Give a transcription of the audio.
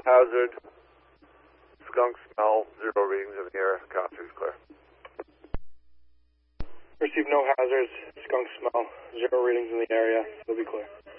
hazard. Skunk smell, 0 readings in the air. Count 3 is clear. Received no hazards, skunk smell, 0 readings in the area. You'll be clear.